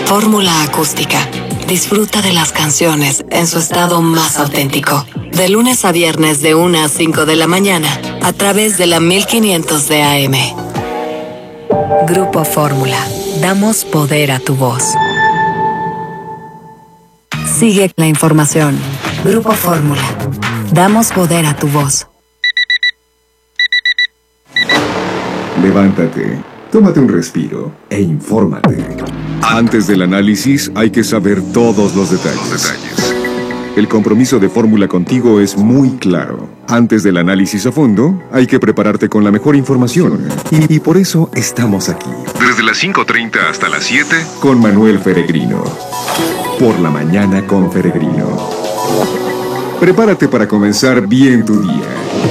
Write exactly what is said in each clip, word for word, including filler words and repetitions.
Fórmula Acústica. Disfruta de las canciones en su estado más auténtico. De lunes a viernes de una a cinco de la mañana a través de la mil quinientos de A M. Grupo Fórmula. Damos poder a tu voz. Sigue la información. Grupo Fórmula. Damos poder a tu voz. Levántate, tómate un respiro e infórmate. Antes del análisis hay que saber todos los detalles. Los detalles. El compromiso de Fórmula contigo es muy claro. Antes del análisis a fondo, hay que prepararte con la mejor información. Y, y por eso estamos aquí. Desde las cinco treinta hasta las siete, con Manuel Feregrino. Por la mañana con Feregrino. Prepárate para comenzar bien tu día.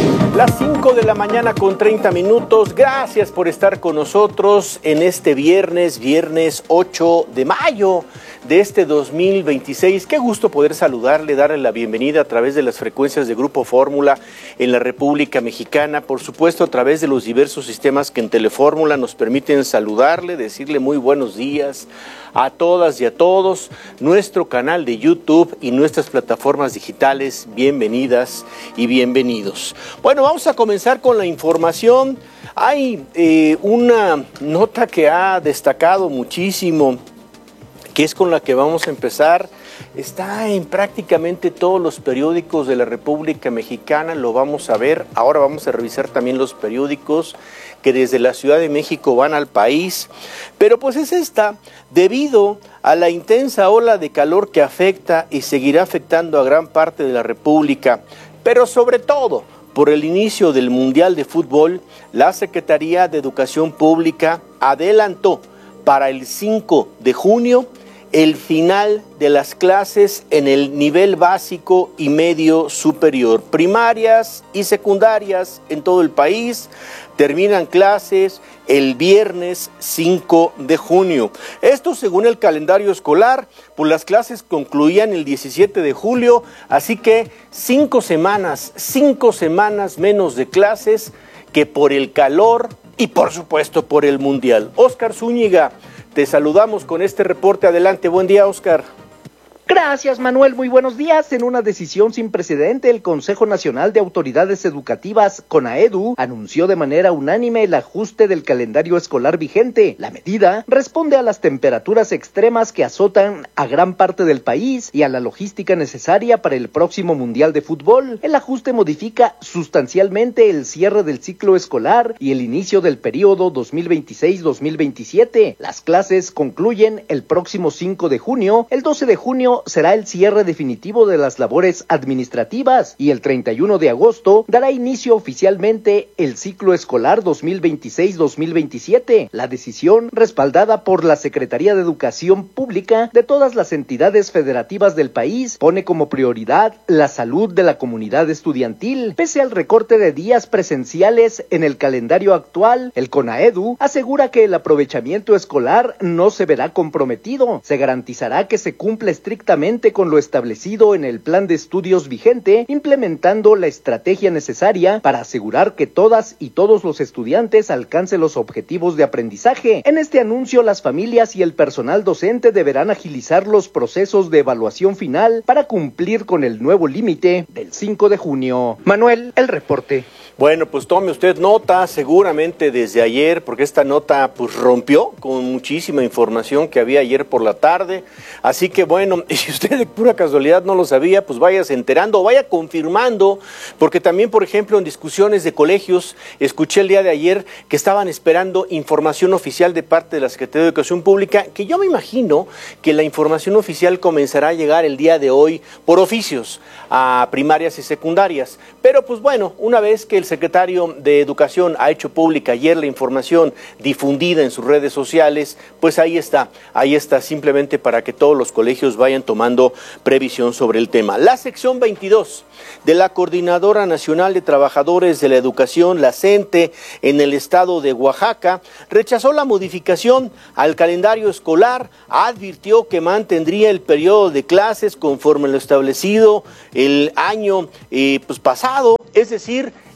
Las cinco de la mañana con treinta minutos. Gracias por estar con nosotros en este viernes, viernes ocho de mayo de este dos mil veintiséis. Qué gusto poder saludarle, darle la bienvenida a través de las frecuencias de Grupo Fórmula en la República Mexicana. Por supuesto, a través de los diversos sistemas que en Telefórmula nos permiten saludarle, decirle muy buenos días a todas y a todos. Nuestro canal de YouTube y nuestras plataformas digitales, bienvenidas y bienvenidos. Bueno, vamos a comenzar con la información. Hay eh, una nota que ha destacado muchísimo, que es con la que vamos a empezar. Está en prácticamente todos los periódicos de la República Mexicana, lo vamos a ver. Ahora vamos a revisar también los periódicos que desde la Ciudad de México van al país. Pero pues es esta, debido a la intensa ola de calor que afecta y seguirá afectando a gran parte de la República, pero sobre todo por el inicio del Mundial de Fútbol, la Secretaría de Educación Pública adelantó para el cinco de junio el final de las clases en el nivel básico y medio superior. Primarias y secundarias en todo el país terminan clases el viernes cinco de junio. Esto según el calendario escolar, pues las clases concluían el diecisiete de julio, así que cinco semanas, cinco semanas menos de clases que por el calor y por supuesto por el Mundial. Óscar Zúñiga, te saludamos con este reporte. Adelante, buen día, Óscar. Gracias, Manuel. Muy buenos días. En una decisión sin precedente, el Consejo Nacional de Autoridades Educativas, CONAEDU, anunció de manera unánime el ajuste del calendario escolar vigente. La medida responde a las temperaturas extremas que azotan a gran parte del país y a la logística necesaria para el próximo Mundial de Fútbol. El ajuste modifica sustancialmente el cierre del ciclo escolar y el inicio del periodo dos mil veintiséis dos mil veintisiete. Las clases concluyen el próximo cinco de junio, el doce de junio será el cierre definitivo de las labores administrativas y el treinta y uno de agosto dará inicio oficialmente el ciclo escolar dos mil veintiséis dos mil veintisiete. La decisión, respaldada por la Secretaría de Educación Pública de todas las entidades federativas del país, pone como prioridad la salud de la comunidad estudiantil. Pese al recorte de días presenciales en el calendario actual, el CONAEDU asegura que el aprovechamiento escolar no se verá comprometido. Se garantizará que se cumpla estrictamente con lo establecido en el plan de estudios vigente, implementando la estrategia necesaria para asegurar que todas y todos los estudiantes alcancen los objetivos de aprendizaje. En este anuncio, las familias y el personal docente deberán agilizar los procesos de evaluación final para cumplir con el nuevo límite del cinco de junio. Manuel, el reporte. Bueno, pues tome usted nota, seguramente desde ayer, porque esta nota pues rompió con muchísima información que había ayer por la tarde. Así que bueno, y si usted de pura casualidad no lo sabía, pues váyase enterando, vaya confirmando, porque también, por ejemplo, en discusiones de colegios, escuché el día de ayer que estaban esperando información oficial de parte de la Secretaría de Educación Pública, que yo me imagino que la información oficial comenzará a llegar el día de hoy por oficios a primarias y secundarias. Pero pues bueno, una vez que el secretario de Educación ha hecho pública ayer la información difundida en sus redes sociales, pues ahí está, ahí está, simplemente para que todos los colegios vayan tomando previsión sobre el tema. La sección veintidós de la Coordinadora Nacional de Trabajadores de la Educación, la CENTE, en el estado de Oaxaca, rechazó la modificación al calendario escolar, advirtió que mantendría el periodo de clases conforme lo establecido el año eh, pues pasado, es decir,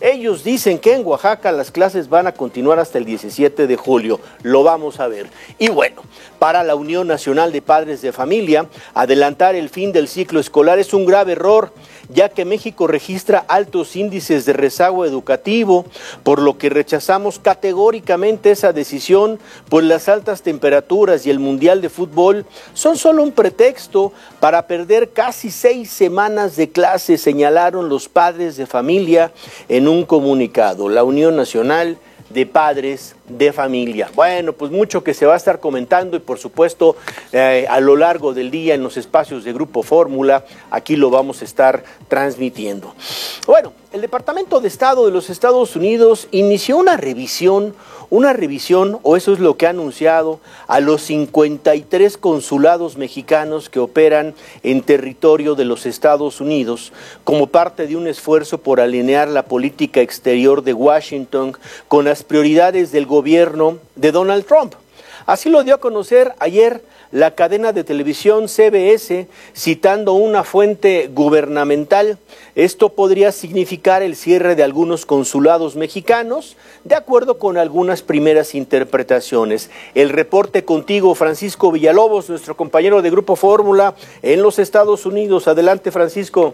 Ellos dicen que en Oaxaca las clases van a continuar hasta el diecisiete de julio. Lo vamos a ver. Y bueno, para la Unión Nacional de Padres de Familia, adelantar el fin del ciclo escolar es un grave error, ya que México registra altos índices de rezago educativo, por lo que rechazamos categóricamente esa decisión, pues las altas temperaturas y el Mundial de Fútbol son solo un pretexto para perder casi seis semanas de clase, señalaron los padres de familia en un comunicado. La Unión Nacional de Padres de Familia. Bueno, pues mucho que se va a estar comentando y por supuesto eh, a lo largo del día en los espacios de Grupo Fórmula, aquí lo vamos a estar transmitiendo. Bueno, el Departamento de Estado de los Estados Unidos inició una revisión, una revisión, o eso es lo que ha anunciado, a los cincuenta y tres consulados mexicanos que operan en territorio de los Estados Unidos, como parte de un esfuerzo por alinear la política exterior de Washington con las prioridades del gobierno de Donald Trump. Así lo dio a conocer ayer la cadena de televisión C B S, citando una fuente gubernamental. Esto podría significar el cierre de algunos consulados mexicanos, de acuerdo con algunas primeras interpretaciones. El reporte contigo, Francisco Villalobos, nuestro compañero de Grupo Fórmula en los Estados Unidos. Adelante, Francisco.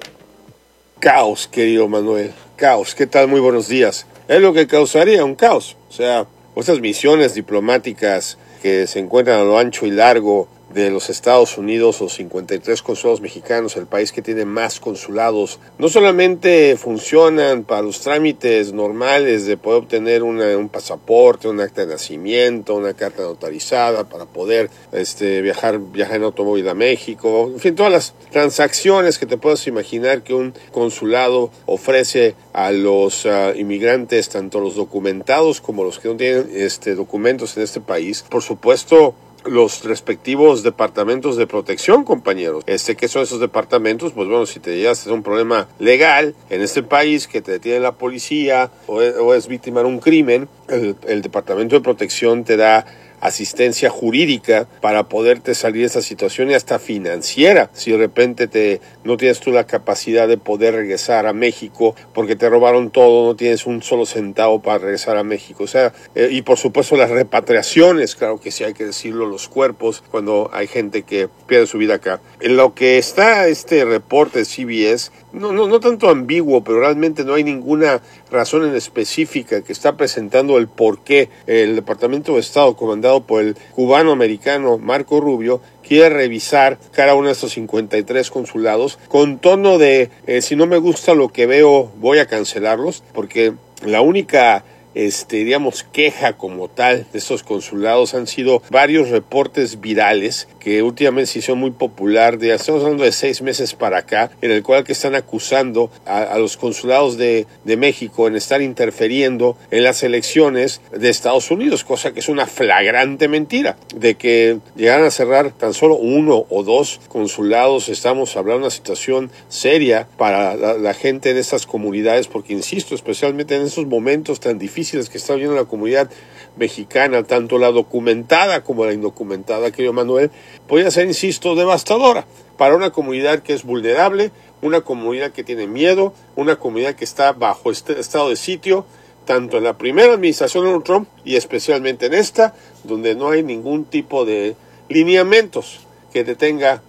Caos, querido Manuel, caos. ¿Qué tal? Muy buenos días. Es lo que causaría un caos. O sea, estas misiones diplomáticas que se encuentran a lo ancho y largo de los Estados Unidos, o cincuenta y tres consulados mexicanos, el país que tiene más consulados, no solamente funcionan para los trámites normales de poder obtener una, un pasaporte, un acta de nacimiento, una carta notarizada para poder este, viajar, viajar en automóvil a México, en fin, todas las transacciones que te puedas imaginar que un consulado ofrece a los uh, inmigrantes, tanto los documentados como los que no tienen este, documentos en este país. Por supuesto, los respectivos departamentos de protección, compañeros. Este, ¿qué son esos departamentos? Pues bueno, si te llegas a un problema legal en este país, que te detiene la policía o es, o es víctima de un crimen, el, el departamento de protección te da asistencia jurídica para poderte salir de esa situación, y hasta financiera, si de repente te no tienes tú la capacidad de poder regresar a México porque te robaron todo, no tienes un solo centavo para regresar a México. O sea, eh, y por supuesto las repatriaciones, claro que sí hay que decirlo, los cuerpos, cuando hay gente que pierde su vida acá. En lo que está este reporte de C B S, no, no, no tanto ambiguo, pero realmente no hay ninguna razón en específica que está presentando el por qué el Departamento de Estado, comandado por el cubano-americano Marco Rubio, quiere revisar cada uno de estos cincuenta y tres consulados con tono de eh, si no me gusta lo que veo, voy a cancelarlos, porque la única Este, digamos, queja como tal de estos consulados han sido varios reportes virales que últimamente se hicieron muy popular, de, estamos hablando de seis meses para acá, en el cual que están acusando a, a los consulados de, de México en estar interfiriendo en las elecciones de Estados Unidos, cosa que es una flagrante mentira. De que llegaran a cerrar tan solo uno o dos consulados, estamos hablando de una situación seria para la, la gente en estas comunidades, porque insisto, especialmente en esos momentos tan difíciles que está viviendo la comunidad mexicana, tanto la documentada como la indocumentada, querido Manuel, podría ser, insisto, devastadora para una comunidad que es vulnerable, una comunidad que tiene miedo, una comunidad que está bajo este estado de sitio, tanto en la primera administración de Donald Trump y especialmente en esta, donde no hay ningún tipo de lineamientos que detenga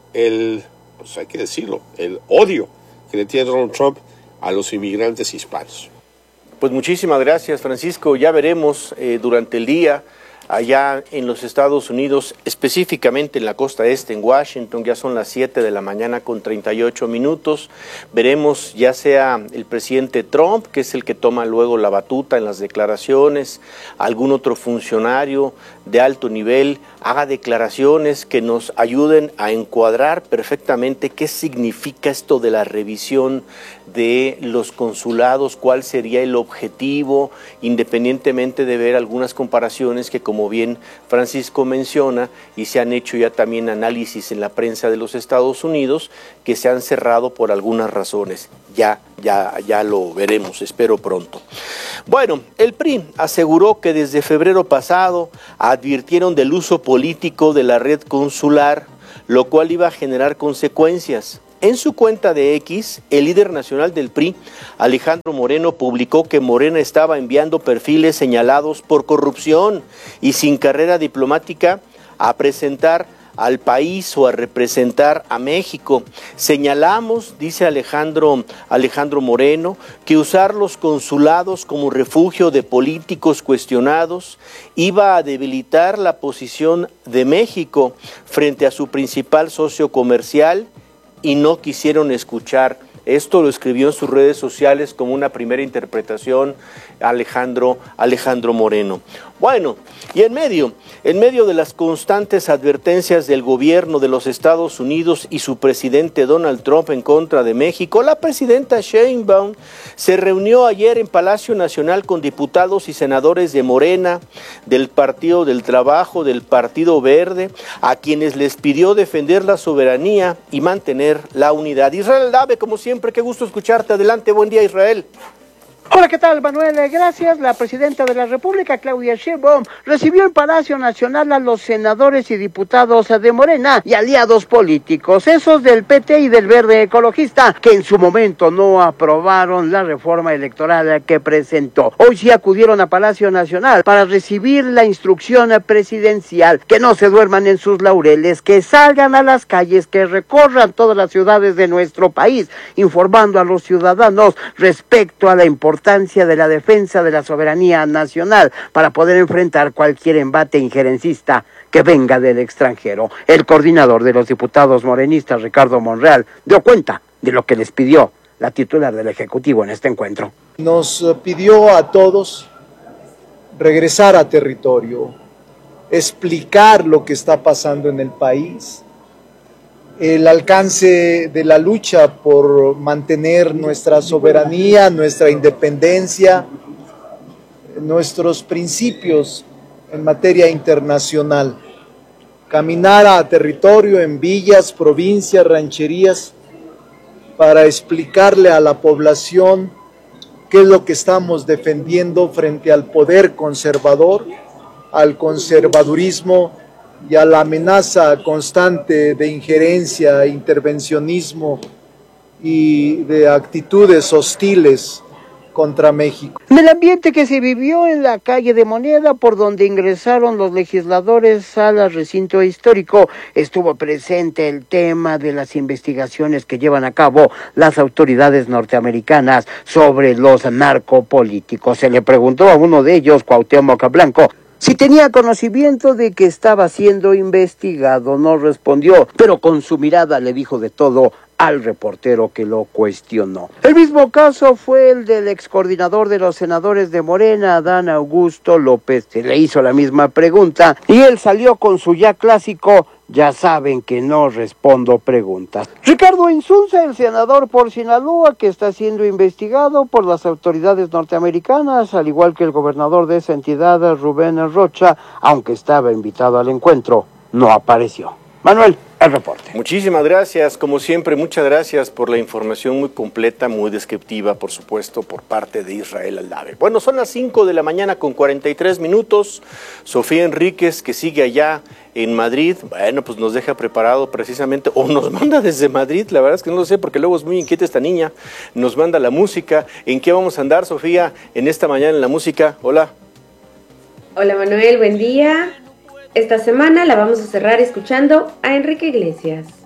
el, pues hay que decirlo, el odio que le tiene Donald Trump a los inmigrantes hispanos. Pues muchísimas gracias, Francisco. Ya veremos eh, durante el día allá en los Estados Unidos, específicamente en la costa este, en Washington, ya son las siete de la mañana con treinta y ocho minutos. Veremos ya sea el presidente Trump, que es el que toma luego la batuta en las declaraciones, algún otro funcionario de alto nivel haga declaraciones que nos ayuden a encuadrar perfectamente qué significa esto de la revisión de los consulados, cuál sería el objetivo, independientemente de ver algunas comparaciones que, como bien Francisco menciona, y se han hecho ya también análisis en la prensa de los Estados Unidos, que se han cerrado por algunas razones. Ya, ya, ya lo veremos, espero pronto. Bueno, el P R I aseguró que desde febrero pasado advirtieron del uso político de la red consular, lo cual iba a generar consecuencias. En su cuenta de X, el líder nacional del P R I, Alejandro Moreno, publicó que Morena estaba enviando perfiles señalados por corrupción y sin carrera diplomática a presentar al país o a representar a México. Señalamos, dice Alejandro, Alejandro Moreno, que usar los consulados como refugio de políticos cuestionados iba a debilitar la posición de México frente a su principal socio comercial y no quisieron escuchar. Esto lo escribió en sus redes sociales como una primera interpretación Alejandro, Alejandro Moreno. Bueno, y en medio, en medio de las constantes advertencias del gobierno de los Estados Unidos y su presidente Donald Trump en contra de México, la presidenta Sheinbaum se reunió ayer en Palacio Nacional con diputados y senadores de Morena, del Partido del Trabajo, del Partido Verde, a quienes les pidió defender la soberanía y mantener la unidad. Israel Aldave, como siempre, qué gusto escucharte. Adelante, buen día, Israel. Hola, ¿qué tal, Manuel? Gracias. La presidenta de la República, Claudia Sheinbaum, recibió en Palacio Nacional a los senadores y diputados de Morena y aliados políticos, esos del P T y del Verde Ecologista, que en su momento no aprobaron la reforma electoral que presentó. Hoy sí acudieron a Palacio Nacional para recibir la instrucción presidencial, que no se duerman en sus laureles, que salgan a las calles, que recorran todas las ciudades de nuestro país, informando a los ciudadanos respecto a la importancia de la defensa de la soberanía nacional para poder enfrentar cualquier embate injerencista que venga del extranjero. El coordinador de los diputados morenistas, Ricardo Monreal, dio cuenta de lo que les pidió la titular del Ejecutivo en este encuentro. Nos pidió a todos regresar a territorio, explicar lo que está pasando en el país, el alcance de la lucha por mantener nuestra soberanía, nuestra independencia, nuestros principios en materia internacional. Caminar a territorio en villas, provincias, rancherías, para explicarle a la población qué es lo que estamos defendiendo frente al poder conservador, al conservadurismo y a la amenaza constante de injerencia, intervencionismo y de actitudes hostiles contra México. En el ambiente que se vivió en la calle de Moneda, por donde ingresaron los legisladores al recinto histórico, estuvo presente el tema de las investigaciones que llevan a cabo las autoridades norteamericanas sobre los narcopolíticos. Se le preguntó a uno de ellos, Cuauhtémoc Blanco, si tenía conocimiento de que estaba siendo investigado. No respondió, pero con su mirada le dijo de todo al reportero que lo cuestionó. El mismo caso fue el del ex coordinador de los senadores de Morena, Adán Augusto López. Se le hizo la misma pregunta y él salió con su ya clásico: ya saben que no respondo preguntas. Ricardo Insunza, el senador por Sinaloa, que está siendo investigado por las autoridades norteamericanas, al igual que el gobernador de esa entidad, Rubén Rocha, aunque estaba invitado al encuentro, no apareció. Manuel, el reporte. Muchísimas gracias, como siempre, muchas gracias por la información muy completa, muy descriptiva, por supuesto, por parte de Israel Aldave. Bueno, son las cinco de la mañana con cuarenta y tres minutos. Sofía Enríquez, que sigue allá en Madrid, bueno, pues nos deja preparado precisamente, o nos manda desde Madrid, la verdad es que no lo sé, porque luego es muy inquieta esta niña, nos manda la música. ¿En qué vamos a andar, Sofía, en esta mañana en la música? Hola. Hola, Manuel, buen día. Esta semana la vamos a cerrar escuchando a Enrique Iglesias.